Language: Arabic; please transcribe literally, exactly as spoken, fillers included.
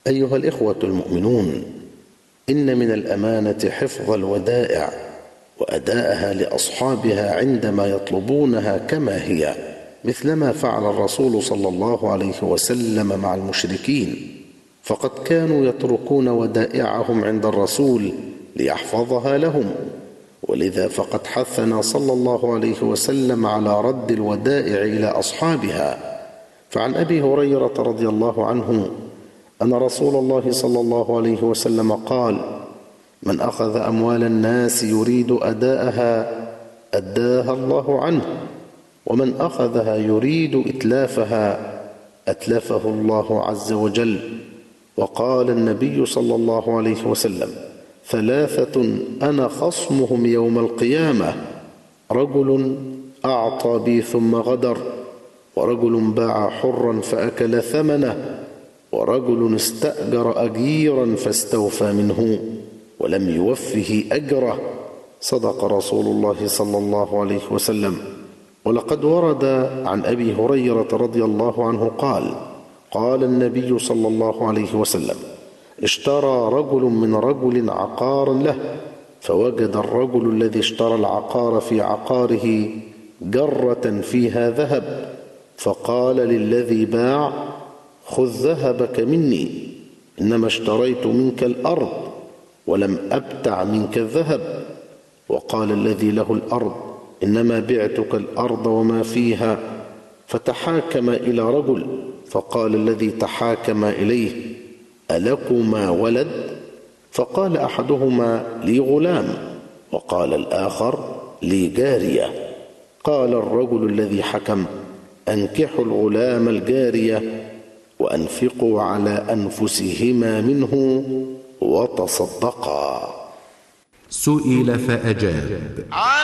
أيها الإخوة المؤمنون، إن من الأمانة حفظ الودائع وأداءها لأصحابها عندما يطلبونها كما هي، مثلما فعل الرسول صلى الله عليه وسلم مع المشركين، فقد كانوا يتركون ودائعهم عند الرسول ليحفظها لهم، ولذا فقد حثنا صلى الله عليه وسلم على رد الودائع إلى أصحابها. فعن أبي هريرة رضي الله عنه أن رسول الله صلى الله عليه وسلم قال: من أخذ أموال الناس يريد أداءها أداها الله عنه، ومن أخذها يريد إتلافها أتلفه الله عز وجل. وقال النبي صلى الله عليه وسلم: ثلاثة أنا خصمهم يوم القيامة: رجل أعطى بي ثم غدر، ورجل باع حرا فأكل ثمنه، ورجل استأجر أجيرا فاستوفى منه ولم يوفه أجره. صدق رسول الله صلى الله عليه وسلم. ولقد ورد عن أبي هريرة رضي الله عنه قال: قال النبي صلى الله عليه وسلم: اشترى رجل من رجل عقارا له، فوجد الرجل الذي اشترى العقار في عقاره جرة فيها ذهب، فقال للذي باع: خذ ذهبك مني، إنما اشتريت منك الأرض ولم أبتع منك الذهب. وقال الذي له الأرض: إنما بعتك الأرض وما فيها. فتحاكم إلى رجل، فقال الذي تحاكم إليه: ألكما ولد؟ فقال أحدهما: لي غلام، وقال الآخر: لي جارية. قال الرجل الذي حكم: أنكحوا الغلام الجارية وأنفقوا على أنفسهما منه وتصدقا. سئل فأجاب: